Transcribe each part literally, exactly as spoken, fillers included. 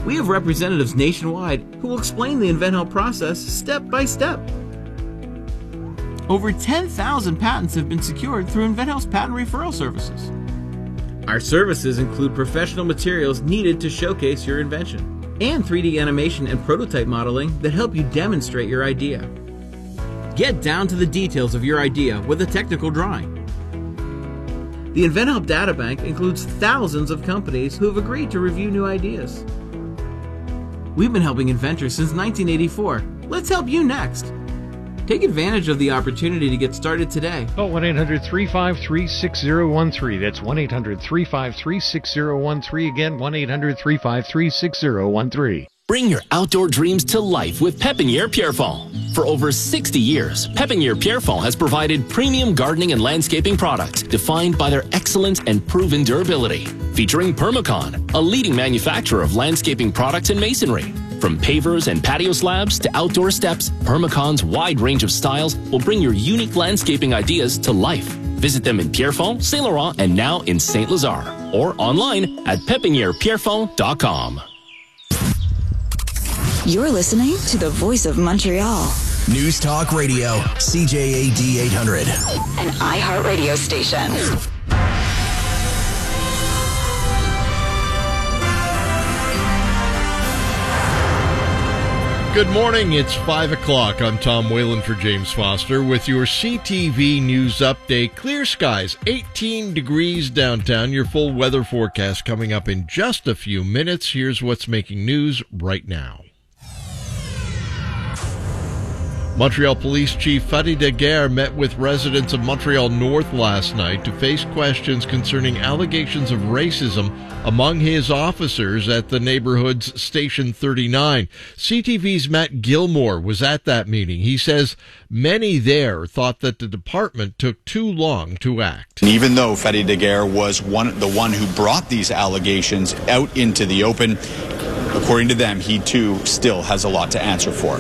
We have representatives nationwide who will explain the InventHelp process step by step. Over ten thousand patents have been secured through InventHelp's patent referral services. Our services include professional materials needed to showcase your invention, and three D animation and prototype modeling that help you demonstrate your idea. Get down to the details of your idea with a technical drawing. The InventHelp Databank includes thousands of companies who have agreed to review new ideas. We've been helping inventors since nineteen eighty-four. Let's help you next. Take advantage of the opportunity to get started today. Call one eight hundred, three five three, six zero one three. That's one eight hundred, three five three, six zero one three. Again, one eight hundred, three five three, six zero one three. Bring your outdoor dreams to life with Pépinière Pierrefonds. For over sixty years, Pépinière Pierrefonds has provided premium gardening and landscaping products defined by their excellence and proven durability. Featuring Permacon, a leading manufacturer of landscaping products and masonry. From pavers and patio slabs to outdoor steps, Permacon's wide range of styles will bring your unique landscaping ideas to life. Visit them in Pierrefonds, Saint Laurent, and now in Saint Lazare, or online at pepiniere pierrefonds dot com. You're listening to the Voice of Montreal. News Talk Radio, C J A D eight hundred. An iHeartRadio station. Good morning, it's five o'clock. I'm Tom Whalen for James Foster with your C T V News Update. Clear skies, eighteen degrees downtown. Your full weather forecast coming up in just a few minutes. Here's what's making news right now. Montreal Police Chief Fadi Daguerre met with residents of Montreal North last night to face questions concerning allegations of racism among his officers at the neighborhood's Station thirty-nine. C T V's Matt Gilmore was at that meeting. He says many there thought that the department took too long to act. Even though Fadi Daguerre was one, the one who brought these allegations out into the open, according to them, he too still has a lot to answer for.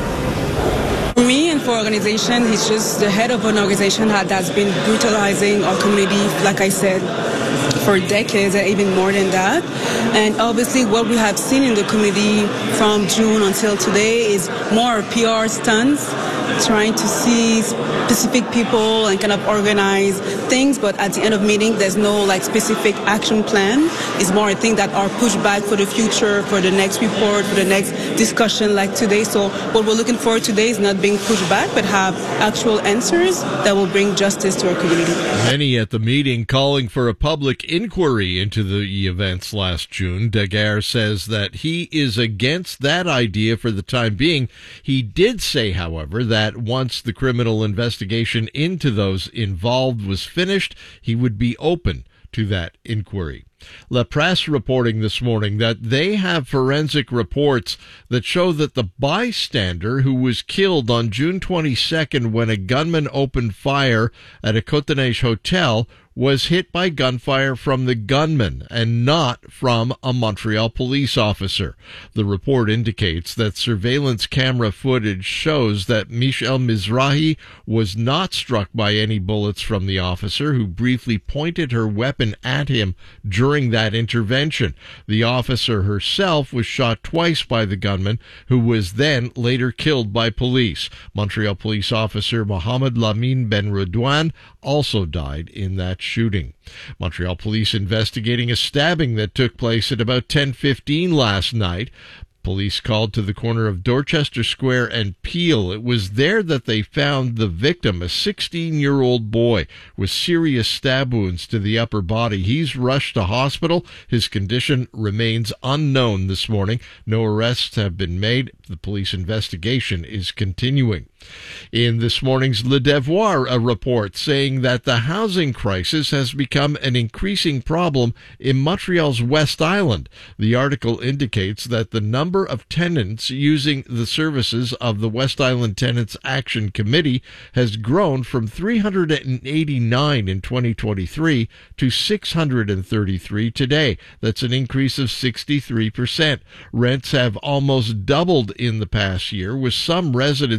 For me and for organization, he's just the head of an organization that's been brutalizing our community, like I said, for decades and even more than that. And obviously what we have seen in the community from June until today is more P R stunts, trying to see specific people and kind of organize things, but at the end of meeting, there's no like specific action plan. It's more, I think, that are pushed back for the future, for the next report, for the next discussion like today. So what we're looking for today is not being pushed back, but have actual answers that will bring justice to our community. Many at the meeting calling for a public inquiry into the events last June. Daguerre says that he is against that idea for the time being. He did say, however, that once the criminal investigation into those involved was finished, he would be open to that inquiry. La Presse reporting this morning that they have forensic reports that show that the bystander who was killed on June twenty-second when a gunman opened fire at a Côte-des-Neiges hotel was hit by gunfire from the gunman and not from a Montreal police officer. The report indicates that surveillance camera footage shows that Michel Mizrahi was not struck by any bullets from the officer, who briefly pointed her weapon at him during that intervention. The officer herself was shot twice by the gunman, who was then later killed by police. Montreal police officer Mohamed Lamine Ben Redouane also died in that shooting. Montreal police investigating a stabbing that took place at about ten fifteen last night. Police called to the corner of Dorchester Square and Peel. It was there that they found the victim, a sixteen-year-old boy with serious stab wounds to the upper body. He's rushed to hospital. His condition remains unknown this morning. No arrests have been made. The police investigation is continuing. In this morning's Le Devoir, a report saying that the housing crisis has become an increasing problem in Montreal's West Island. The article indicates that the number of tenants using the services of the West Island Tenants Action Committee has grown from three hundred eighty-nine in twenty twenty-three to six hundred thirty-three today. That's an increase of sixty-three percent. Rents have almost doubled in the past year, with some residents in Point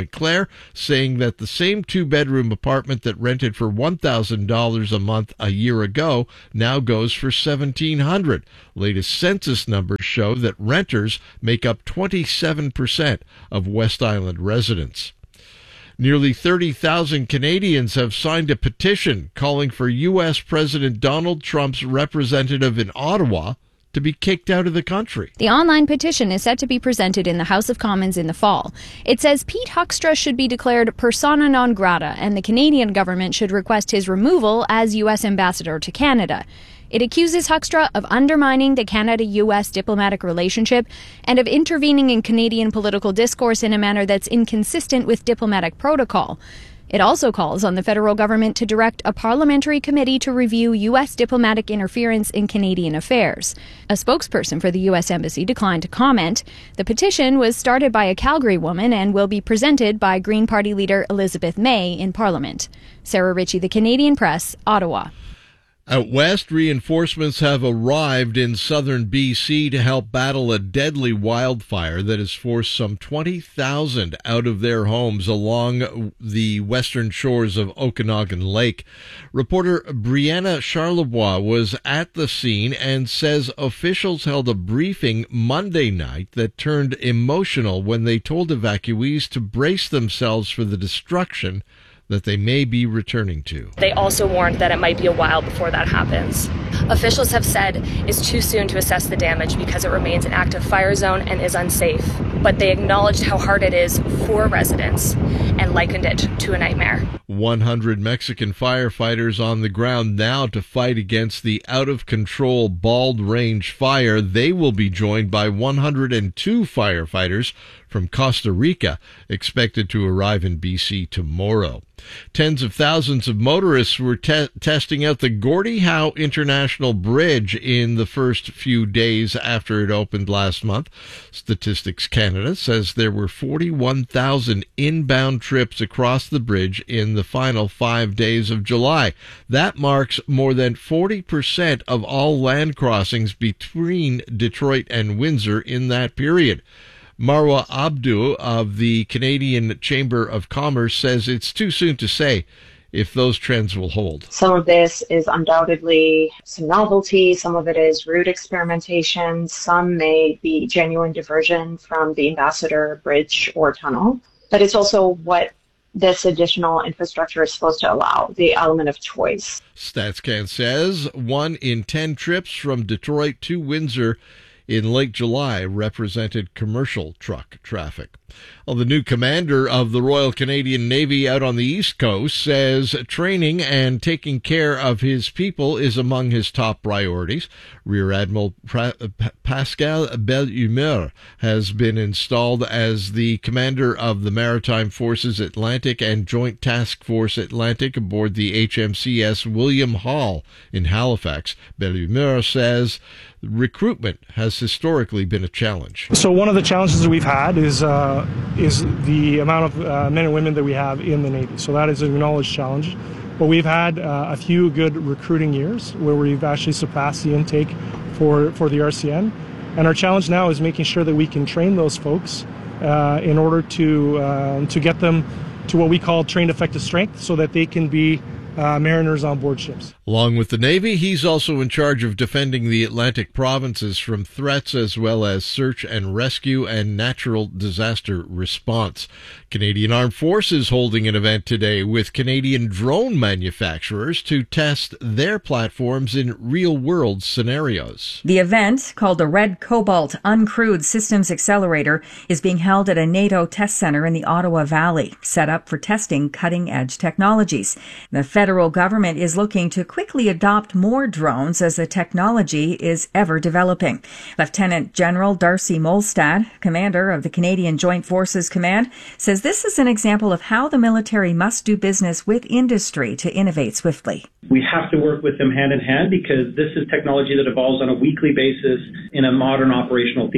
Saint Clair, saying that the same two-bedroom apartment that rented for one thousand dollars a month a year ago now goes for seventeen hundred dollars. Latest census numbers show that renters make up twenty-seven percent of West Island residents. Nearly thirty thousand Canadians have signed a petition calling for U S President Donald Trump's representative in Ottawa to be kicked out of the country. The online petition is set to be presented in the House of Commons in the fall. It says Pete Huckstra should be declared persona non grata, and the Canadian government should request his removal as U S ambassador to Canada. It accuses Huckstra of undermining the Canada-U S diplomatic relationship and of intervening in Canadian political discourse in a manner that's inconsistent with diplomatic protocol. It also calls on the federal government to direct a parliamentary committee to review U S diplomatic interference in Canadian affairs. A spokesperson for the U S Embassy declined to comment. The petition was started by a Calgary woman and will be presented by Green Party leader Elizabeth May in Parliament. Sarah Ritchie, The Canadian Press, Ottawa. Out west, reinforcements have arrived in southern B C to help battle a deadly wildfire that has forced some twenty thousand out of their homes along the western shores of Okanagan Lake. Reporter Brianna Charlebois was at the scene and says officials held a briefing Monday night that turned emotional when they told evacuees to brace themselves for the destruction that they may be returning to. They also warned that it might be a while before that happens. Officials have said it's too soon to assess the damage because it remains an active fire zone and is unsafe. But they acknowledged how hard it is for residents and likened it to a nightmare. one hundred Mexican firefighters on the ground now to fight against the out-of-control Bald Range fire. They will be joined by one hundred two firefighters from Costa Rica, expected to arrive in B C tomorrow. Tens of thousands of motorists were te- testing out the Gordie Howe International Bridge in the first few days after it opened last month. Statistics Canada says there were forty-one thousand inbound trips across the bridge in the final five days of July. That marks more than forty percent of all land crossings between Detroit and Windsor in that period. Marwa Abdu of the Canadian Chamber of Commerce says it's too soon to say if those trends will hold. Some of this is undoubtedly some novelty, some of it is route experimentation, some may be genuine diversion from the Ambassador Bridge or tunnel, but it's also what this additional infrastructure is supposed to allow, the element of choice. StatsCan says one in ten trips from Detroit to Windsor in late July represented commercial truck traffic. Well, the new commander of the Royal Canadian Navy out on the East Coast says training and taking care of his people is among his top priorities. Rear Admiral pra- Pascal Bellehumeur has been installed as the commander of the Maritime Forces Atlantic and Joint Task Force Atlantic aboard the H M C S William Hall in Halifax. Bellehumeur says recruitment has historically been a challenge. So one of the challenges we've had is uh, is the amount of uh, men and women that we have in the Navy. So that is an acknowledged challenge. But we've had uh, a few good recruiting years where we've actually surpassed the intake for, for the R C N. And our challenge now is making sure that we can train those folks uh, in order to uh, to get them to what we call trained effective strength so that they can be Uh, mariners on board ships. Along with the Navy, he's also in charge of defending the Atlantic provinces from threats as well as search and rescue and natural disaster response. Canadian Armed Forces holding an event today with Canadian drone manufacturers to test their platforms in real-world scenarios. The event, called the Red Cobalt Uncrewed Systems Accelerator, is being held at a NATO test center in the Ottawa Valley, set up for testing cutting-edge technologies. The federal government is looking to quickly adopt more drones as the technology is ever developing. Lieutenant General Darcy Molstad, commander of the Canadian Joint Forces Command, says this is an example of how the military must do business with industry to innovate swiftly. We have to work with them hand in hand because this is technology that evolves on a weekly basis in a modern operational theater.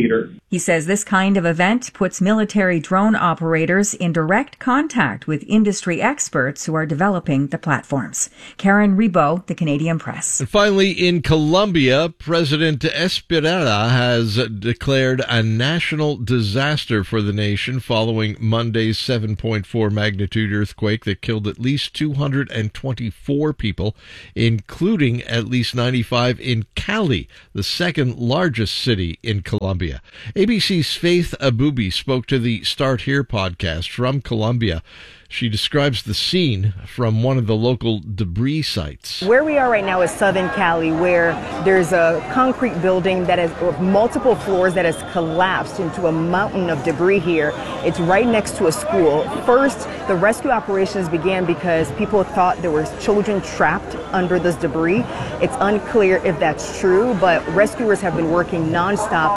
He says this kind of event puts military drone operators in direct contact with industry experts who are developing the platforms. Karen Ribot, The Canadian Press. And finally, in Colombia, President Espineta has declared a national disaster for the nation following Monday's seven point four magnitude earthquake that killed at least two hundred twenty-four people, including at least ninety-five in Cali, the second largest city in Colombia. A B C's Faith Abubi spoke to the Start Here podcast from Colombia. She describes the scene from one of the local debris sites. Where we are right now is Southern Cali, where there's a concrete building that has multiple floors that has collapsed into a mountain of debris here. It's right next to a school. First, the rescue operations began because people thought there were children trapped under this debris. It's unclear if that's true, but rescuers have been working nonstop.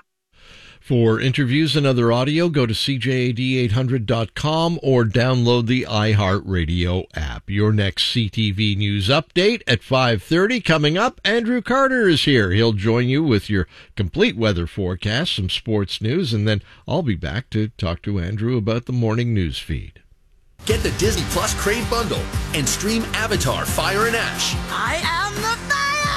For interviews and other audio, go to C J A D eight hundred dot com or download the iHeartRadio app. Your next C T V News update at five thirty. Coming up, Andrew Carter is here. He'll join you with your complete weather forecast, some sports news, and then I'll be back to talk to Andrew about the morning news feed. Get the Disney Plus Crave bundle and stream Avatar: Fire and Ash. I am the fire!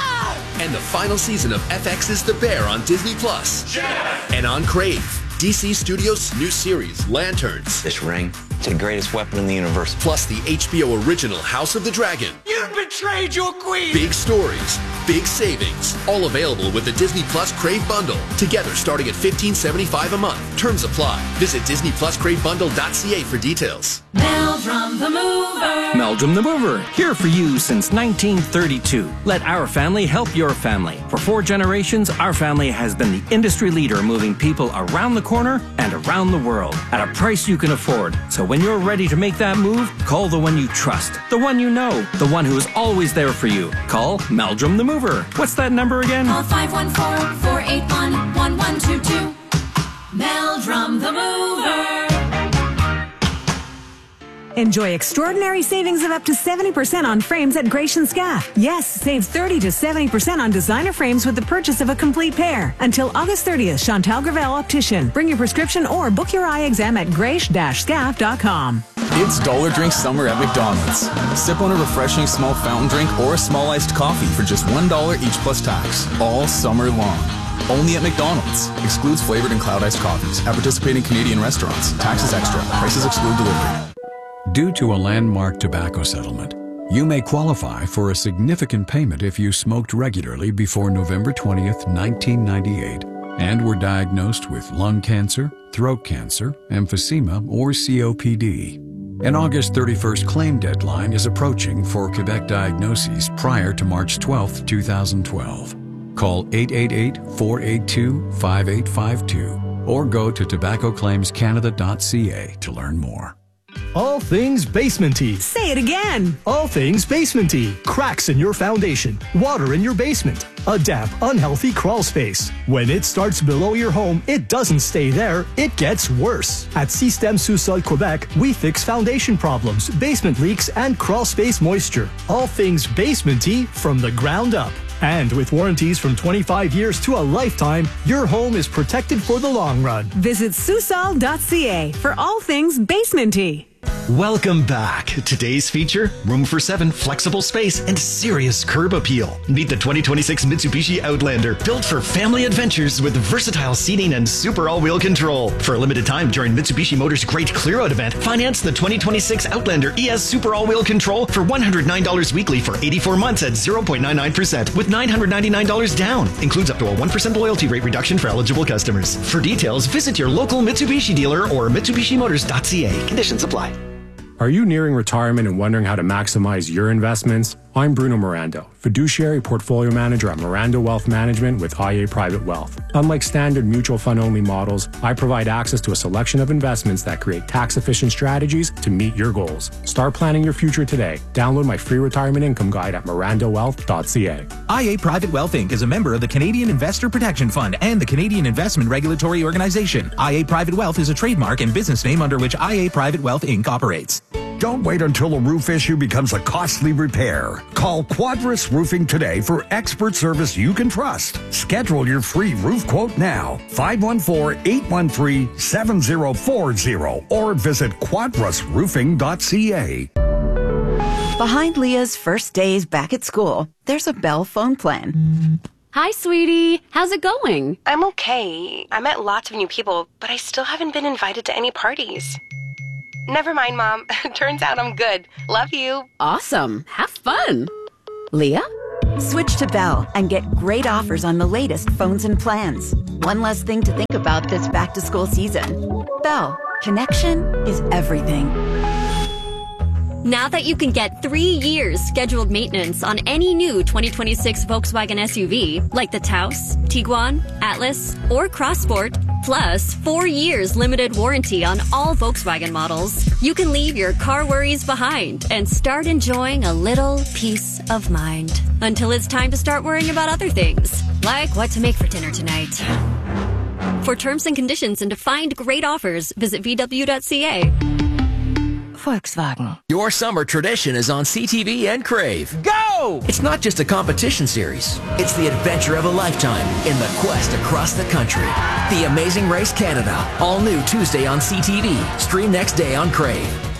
And the final season of F X's The Bear on Disney Plus. Yeah! And on Crave, D C Studios' new series, Lanterns. This ring, it's the greatest weapon in the universe. Plus the H B O original House of the Dragon. You betrayed your queen! Big stories, big savings. All available with the Disney Plus Crave bundle. Together starting at fifteen seventy-five a month. Terms apply. Visit disney plus crave bundle dot c a for details. Meldrum the Mover. Meldrum the Mover, here for you since nineteen thirty-two. Let our family help your family. For four generations, our family has been the industry leader moving people around the corner and around the world at a price you can afford. So when you're ready to make that move, call the one you trust, the one you know, the one who is always there for you. Call Meldrum the Mover. What's that number again? Call five one four, four eight one, one one two two. Meldrum the Mover. Enjoy extraordinary savings of up to seventy percent on frames at Gratian Scaff. Yes, save thirty to seventy percent on designer frames with the purchase of a complete pair. Until August thirtieth, Chantal Gravel Optician. Bring your prescription or book your eye exam at grace dash scaff dot com. It's Dollar Drink Summer at McDonald's. Sip on a refreshing small fountain drink or a small iced coffee for just one dollar each plus tax, all summer long. Only at McDonald's. Excludes flavored and cloud iced coffees at participating Canadian restaurants. Taxes extra. Prices exclude delivery. Due to a landmark tobacco settlement, you may qualify for a significant payment if you smoked regularly before November twentieth, nineteen ninety-eight, and were diagnosed with lung cancer, throat cancer, emphysema, or C O P D. An August thirty-first claim deadline is approaching for Quebec diagnoses prior to March twelfth, two thousand twelve. Call eight eight eight, four eight two, five eight five two or go to tobacco claims canada dot c a to learn more. All things basementy. Say it again. All things basementy. Cracks in your foundation. Water in your basement. A damp, unhealthy crawl space. When it starts below your home, it doesn't stay there. It gets worse. At Système Sous-Sol Quebec, we fix foundation problems, basement leaks, and crawl space moisture. All things basementy from the ground up. And with warranties from twenty-five years to a lifetime, your home is protected for the long run. Visit Sous-Sol dot c a for all things basementy. Welcome back. Today's feature, room for seven, flexible space, and serious curb appeal. Meet the twenty twenty-six Mitsubishi Outlander, built for family adventures with versatile seating and super all-wheel control. For a limited time during Mitsubishi Motors' Great Clear-Out event, finance the twenty twenty-six Outlander E S Super All-Wheel Control for one hundred nine dollars weekly for eighty-four months at zero point nine nine percent with nine hundred ninety-nine dollars down. Includes up to a one percent loyalty rate reduction for eligible customers. For details, visit your local Mitsubishi dealer or mitsubishi motors dot c a. Conditions apply. Are you nearing retirement and wondering how to maximize your investments? I'm Bruno Mirando, fiduciary portfolio manager at Mirando Wealth Management with I A Private Wealth. Unlike standard mutual fund-only models, I provide access to a selection of investments that create tax-efficient strategies to meet your goals. Start planning your future today. Download my free retirement income guide at mirando wealth dot c a. I A Private Wealth Incorporated is a member of the Canadian Investor Protection Fund and the Canadian Investment Regulatory Organization. I A Private Wealth is a trademark and business name under which I A Private Wealth Incorporated operates. Don't wait until a roof issue becomes a costly repair. Call Quadris Roofing today for expert service you can trust. Schedule your free roof quote now. five one four, eight one three, seven zero four zero or visit quadris roofing dot c a. Behind Leah's first days back at school, there's a Bell phone plan. Hi, sweetie. How's it going? I'm okay. I met lots of new people, but I still haven't been invited to any parties. Never mind, Mom. Turns out I'm good. Love you. Awesome. Have fun. Leah? Switch to Bell and get great offers on the latest phones and plans. One less thing to think about this back-to-school season. Bell. Connection is everything. Now that you can get three years scheduled maintenance on any new twenty twenty-six Volkswagen S U V, like the Taos, Tiguan, Atlas, or Crossport, plus four years limited warranty on all Volkswagen models, you can leave your car worries behind and start enjoying a little peace of mind. Until it's time to start worrying about other things, like what to make for dinner tonight. For terms and conditions and to find great offers, visit v w dot c a. Volkswagen. Your summer tradition is on C T V and Crave. Go! It's not just a competition series. It's the adventure of a lifetime in the quest across the country. The Amazing Race Canada. All new Tuesday on C T V. Stream next day on Crave.